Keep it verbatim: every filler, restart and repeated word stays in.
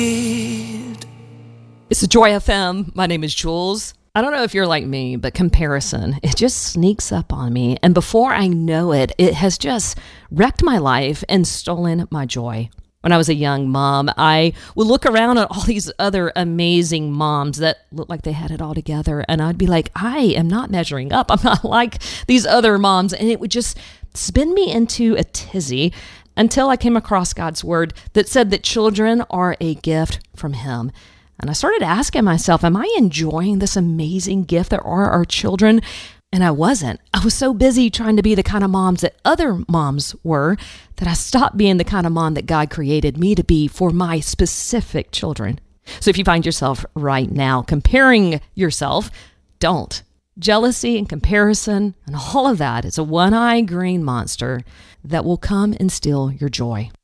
It's a Joy F M. My name is Jules. I don't know if you're like me, but comparison, it just sneaks up on me. And before I know it, it has just wrecked my life and stolen my joy. When I was a young mom, I would look around at all these other amazing moms that looked like they had it all together. And I'd be like, I am not measuring up. I'm not like these other moms. And it would just spin me into a tizzy until I came across God's word that said that children are a gift from Him. And I started asking myself, am I enjoying this amazing gift that are our children? And I wasn't. I was so busy trying to be the kind of moms that other moms were that I stopped being the kind of mom that God created me to be for my specific children. So if you find yourself right now comparing yourself, don't. Jealousy and comparison and all of that is a one-eyed green monster that will come and steal your joy.